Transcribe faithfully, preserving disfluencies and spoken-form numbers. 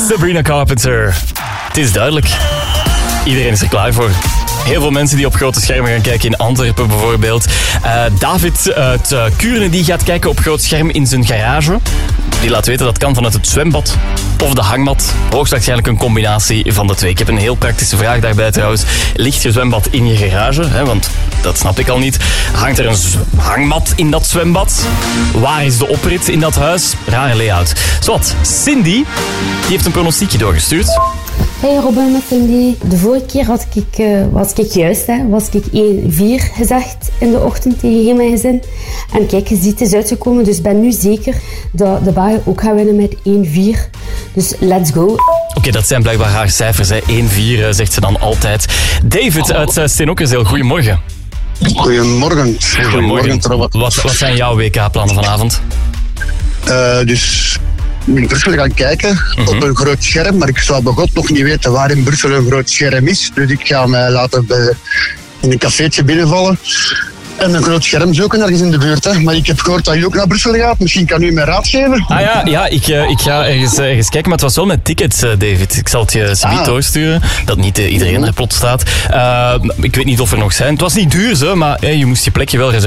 Sabrina Carpenter. Het is duidelijk. Iedereen is er klaar voor. Heel veel mensen die op grote schermen gaan kijken in Antwerpen bijvoorbeeld. Uh, David uit uh, Kuurne die gaat kijken op groot scherm in zijn garage. Die laat weten dat kan vanuit het zwembad of de hangmat. Hoogstwaarschijnlijk een combinatie van de twee. Ik heb een heel praktische vraag daarbij trouwens. Ligt je zwembad in je garage? Hè? Want dat snap ik al niet. Hangt er een z- hangmat in dat zwembad? Waar is de oprit in dat huis? Rare layout. Zowat, Cindy die heeft een pronostiekje doorgestuurd. Hey Robin met Cindy. De vorige keer had ik, uh, was ik juist, hè, was ik één vier gezegd in de ochtend tegen mijn gezin. En kijk, je ziet, het is uitgekomen, dus ik ben nu zeker dat de Bagen ook gaan winnen met één vier. Dus let's go. Oké, okay, dat zijn blijkbaar haar cijfers. één vier uh, zegt ze dan altijd. David uit uh, Steenokkerzeel, goedemorgen. Goedemorgen. Goedemorgen. Wat, wat zijn jouw W K-plannen vanavond? Uh, dus... in Brussel gaan kijken, mm-hmm. op een groot scherm, maar ik zou bij God nog niet weten waar in Brussel een groot scherm is. Dus ik ga mij laten bij, in een cafeetje binnenvallen en een groot scherm zoeken ergens in de buurt. Hè. Maar ik heb gehoord dat je ook naar Brussel gaat. Misschien kan u mij raad geven. Ah ja, ja ik, uh, ik ga ergens, uh, ergens kijken, maar het was wel met tickets, uh, David. Ik zal het je subiet ah. doorsturen, dat niet uh, iedereen er plots staat. Uh, ik weet niet of er nog zijn. Het was niet duur, zo, maar uh, je moest je plekje wel reserveren.